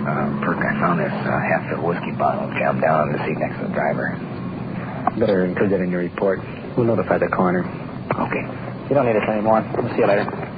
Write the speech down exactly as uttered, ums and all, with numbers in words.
Uh, Perk, I found this uh, half-filled whiskey bottle jammed down on the seat next to the driver. Better include that in your report. We'll notify the coroner. Okay. You don't need us anymore. We'll see you later.